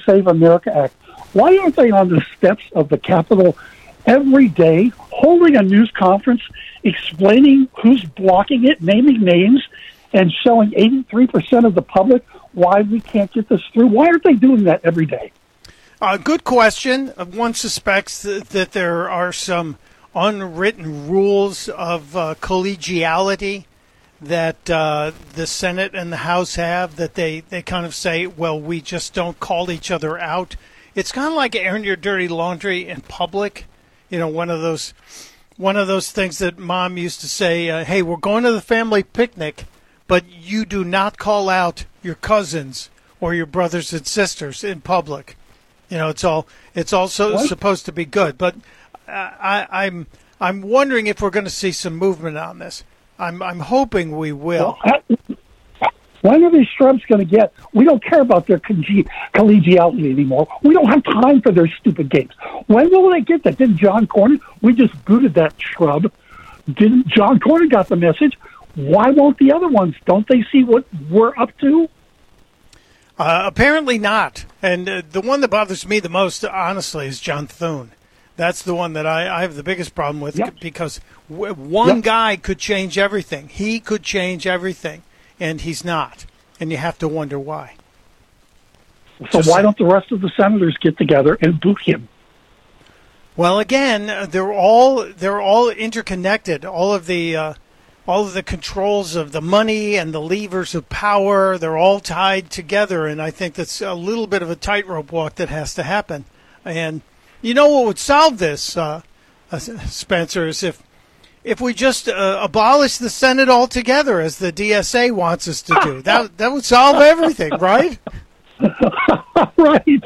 Save America Act. Why aren't they on the steps of the Capitol every day, holding a news conference, explaining who's blocking it, naming names, and showing 83% of the public why we can't get this through? Why aren't they doing that every day? Good question. One suspects that there are some unwritten rules of collegiality that the Senate and the House have, that they kind of say, well, we just don't call each other out. It's kind of like airing your dirty laundry in public. You know, one of those things that Mom used to say, hey, we're going to the family picnic, but you do not call out your cousins or your brothers and sisters in public. You know, it's also supposed to be good. But I'm wondering if we're going to see some movement on this. I'm hoping we will. When are these shrubs going to get? We don't care about their collegiality anymore. We don't have time for their stupid games. When will they get that? Didn't John Cornyn? We just booted that shrub. Didn't John Cornyn got the message? Why won't the other ones? Don't they see what we're up to? Apparently not. And the one that bothers me the most, honestly, is John Thune. That's the one that I have the biggest problem with, because one guy could change everything. He could change everything, and he's not. And you have to wonder why. So why don't the rest of the senators get together and boot him? Well, again, they're all interconnected. All of the controls of the money and the levers of power, they're all tied together, and I think that's a little bit of a tightrope walk that has to happen. And you know what would solve this, Spencer, is if we just abolish the Senate altogether, as the DSA wants us to do. That would solve everything, right? Right.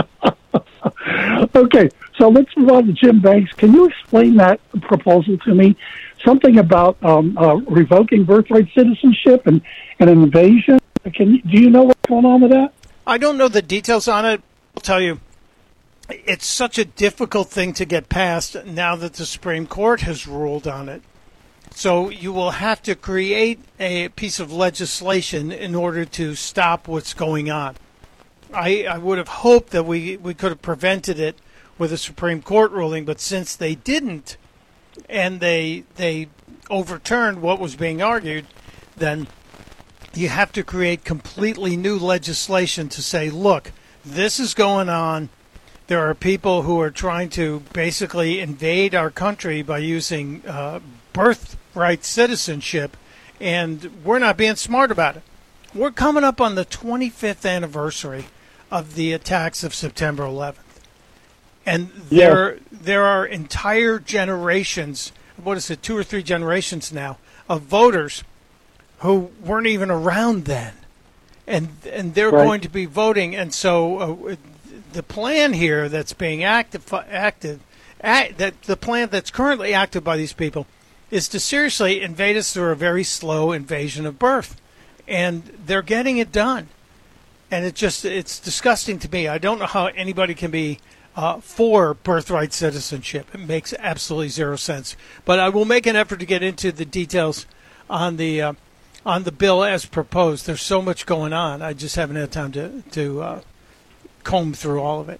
Okay, so let's move on to Jim Banks. Can you explain that proposal to me? Something about revoking birthright citizenship and an invasion. Do you know what's going on with that? I don't know the details on it. I'll tell you, it's such a difficult thing to get passed now that the Supreme Court has ruled on it. So you will have to create a piece of legislation in order to stop what's going on. I would have hoped that we could have prevented it with a Supreme Court ruling, but since they didn't, and they overturned what was being argued, then you have to create completely new legislation to say, look, this is going on. There are people who are trying to basically invade our country by using birthright citizenship, and we're not being smart about it. We're coming up on the 25th anniversary of the attacks of September 11th. And there are entire generations, 2 or 3 generations now, of voters who weren't even around then. And they're going to be voting. And so the plan here that's being the plan that's currently active by these people is to seriously invade us through a very slow invasion of birth. And they're getting it done. And it's disgusting to me. I don't know how anybody can be for birthright citizenship. It makes absolutely zero sense. But I will make an effort to get into the details on the bill as proposed. There's so much going on. I just haven't had time to comb through all of it.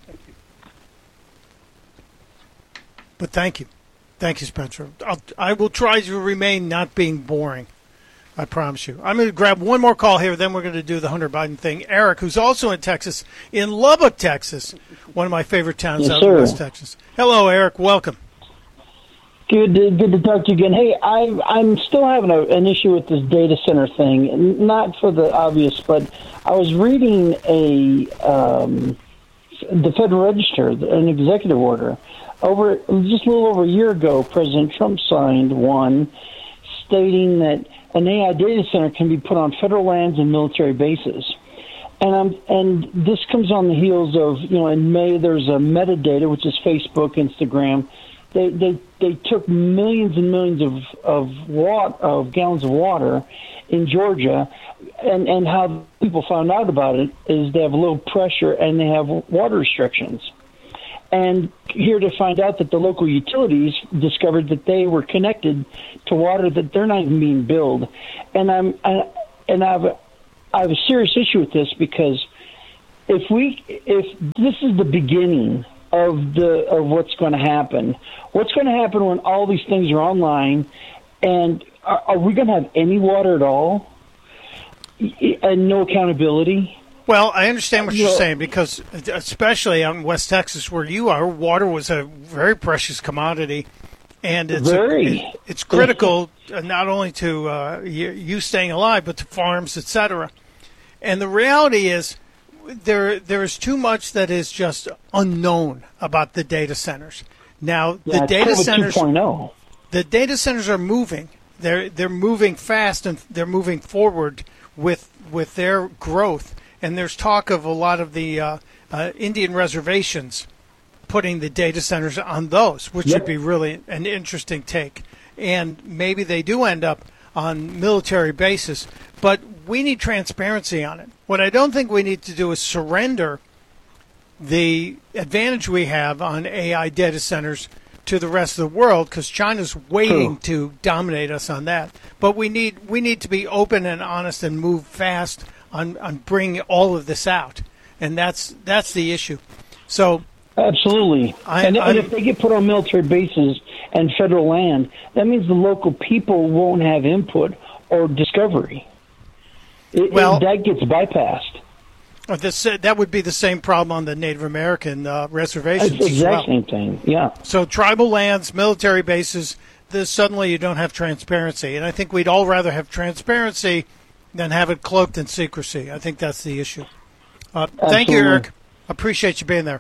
But thank you. Thank you, Spencer. I will try to remain not being boring. I promise you. I'm going to grab one more call here, then we're going to do the Hunter Biden thing. Eric, who's also in Texas, in Lubbock, Texas, one of my favorite towns out in West Texas. Hello, Eric. Welcome. Good to talk to you again. Hey, I'm still having an issue with this data center thing. Not for the obvious, but I was reading the Federal Register, an executive order. Just a little over a year ago, President Trump signed one stating that an AI data center can be put on federal lands and military bases. And this comes on the heels of, in May there's a metadata, which is Facebook, Instagram. They took millions and millions of gallons of water in Georgia, and how people found out about it is they have low pressure and they have water restrictions. And here to find out that the local utilities discovered that they were connected to water that they're not even being billed. And I have a serious issue with this because if this is the beginning of what's going to happen, what's going to happen when all these things are online, and are we going to have any water at all, and no accountability? Well, I understand what you're saying, because especially out in West Texas where you are, water was a very precious commodity, and it's critical not only to you staying alive, but to farms, etc. And the reality is there's too much that is just unknown about the data centers. Now, the data centers 2.0. The data centers are moving. They're moving fast, and they're moving forward with their growth. And there's talk of a lot of the Indian reservations putting the data centers on those, which would be really an interesting take. And maybe they do end up on military bases, but we need transparency on it. What I don't think we need to do is surrender the advantage we have on AI data centers to the rest of the world, because China's waiting to dominate us on that. But we need to be open and honest and move fast on bringing all of this out, and that's the issue. So absolutely, and if they get put on military bases and federal land, that means the local people won't have input or discovery. That gets bypassed. That would be the same problem on the Native American reservations. It's the exact same thing, yeah. So tribal lands, military bases, suddenly you don't have transparency. And I think we'd all rather have transparency than have it cloaked in secrecy. I think that's the issue. Thank you, Eric. Appreciate you being there.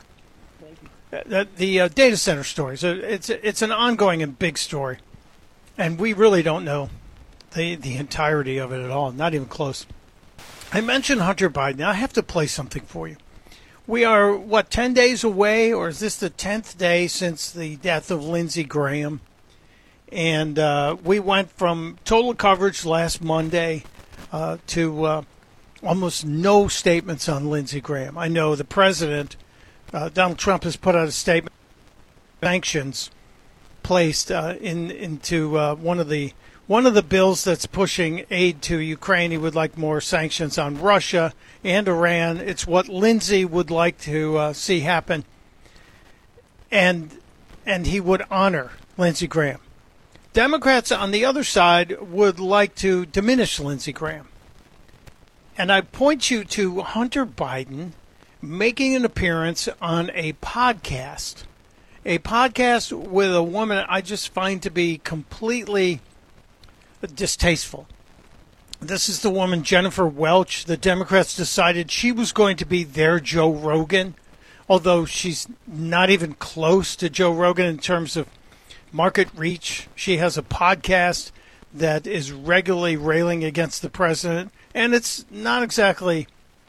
The data center stories, it's an ongoing and big story. And we really don't know the entirety of it at all, not even close. I mentioned Hunter Biden. I have to play something for you. We are, 10 days away, or is this the 10th day since the death of Lindsey Graham? And we went from total coverage last Monday to almost no statements on Lindsey Graham. I know the president, Donald Trump, has put out a statement, sanctions placed into one of the bills that's pushing aid to Ukraine. He would like more sanctions on Russia and Iran. It's what Lindsey would like to see happen, and he would honor Lindsey Graham. Democrats on the other side would like to diminish Lindsey Graham. And I point you to Hunter Biden making an appearance on a podcast with a woman I just find to be completely distasteful. This is the woman, Jennifer Welch. The Democrats decided she was going to be their Joe Rogan, although she's not even close to Joe Rogan in terms of market reach. She has a podcast that is regularly railing against the president, and it's not exactly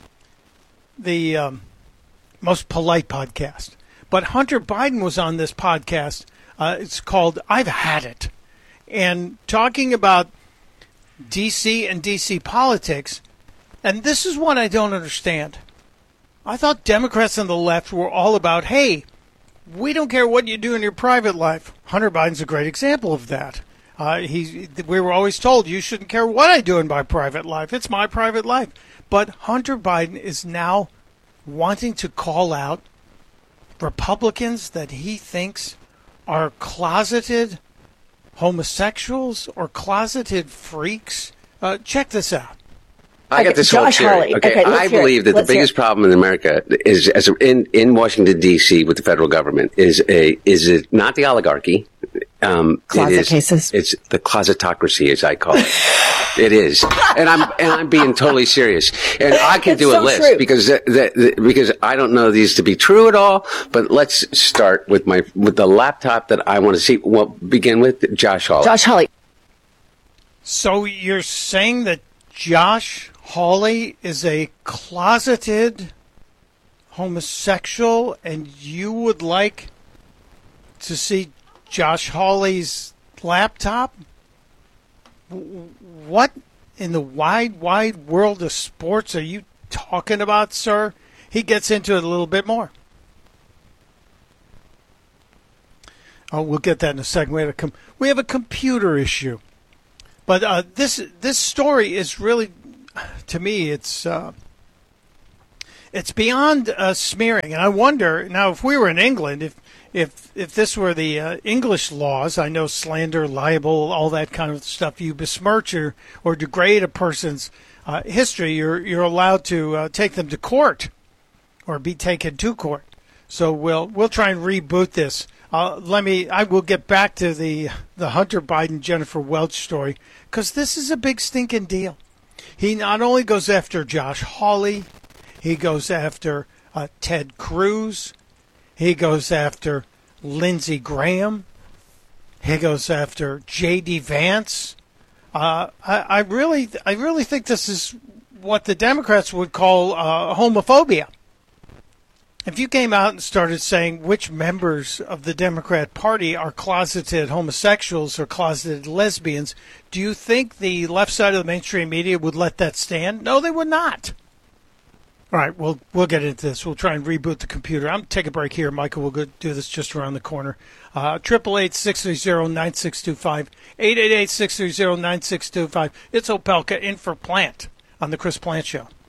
the most polite podcast. But Hunter Biden was on this podcast. It's called I've Had It. And talking about D.C. and D.C. politics, and this is what I don't understand. I thought Democrats on the left were all about, hey, we don't care what you do in your private life. Hunter Biden's a great example of that. We were always told, you shouldn't care what I do in my private life. It's my private life. But Hunter Biden is now wanting to call out Republicans that he thinks are closeted homosexuals or closeted freaks. Check this out. I got this whole theory. Okay, I believe that the biggest problem in America is, in Washington D.C. with the federal government, is it not the oligarchy? Closet cases. It's the closetocracy, as I call it. It is, and I'm being totally serious. And I can do a list because I don't know these to be true at all. But let's start with the laptop that I want to see. We'll begin with Josh Hawley. Josh Hawley. So you're saying that Josh Hawley is a closeted homosexual, and you would like to see Josh Hawley's laptop? What in the wide world of sports are you talking about, sir? He gets into it a little bit more. Oh, we'll get that in a second. We have a computer issue. But this story is really, to me, it's it's beyond smearing. And I wonder now if we were in England, if this were the English laws, I know slander, libel, all that kind of stuff. You besmirch or degrade a person's history, you're allowed to take them to court or be taken to court. So we'll try and reboot this. I will get back to the Hunter Biden Jennifer Welch story because this is a big stinking deal. He not only goes after Josh Hawley, he goes after Ted Cruz, he goes after Lindsey Graham, he goes after J.D. Vance. I really think this is what the Democrats would call homophobia. If you came out and started saying which members of the Democrat Party are closeted homosexuals or closeted lesbians, do you think the left side of the mainstream media would let that stand? No, they would not. All right, we'll get into this. We'll try and reboot the computer. I'm going to take a break here, Michael. We'll go do this just around the corner. 888-630-9625. 888-630-9625. It's Opelka in for Plant on the Chris Plant Show.